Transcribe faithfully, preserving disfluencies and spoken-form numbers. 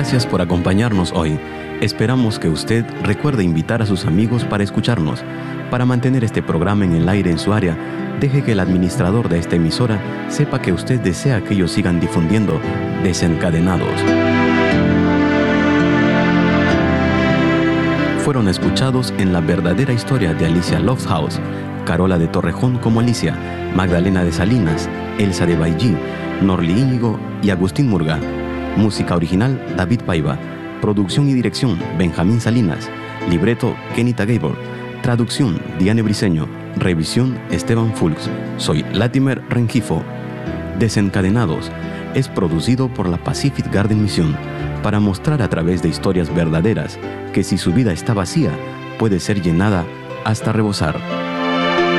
Gracias por acompañarnos hoy. Esperamos que usted recuerde invitar a sus amigos para escucharnos. Para mantener este programa en el aire en su área, deje que el administrador de esta emisora sepa que usted desea que ellos sigan difundiendo Desencadenados. Fueron escuchados en la verdadera historia de Alicia Lofthouse, Carola de Torrejón como Alicia, Magdalena de Salinas, Elsa de Baillí, Norli Íñigo y Agustín Murga. Música original, David Paiva. Producción y dirección, Benjamín Salinas. Libreto, Kenita Gabor. Traducción, Diane Briceño. Revisión, Esteban Fulks. Soy Latimer Rengifo. Desencadenados es producido por la Pacific Garden Mission para mostrar a través de historias verdaderas que si su vida está vacía, puede ser llenada hasta rebosar.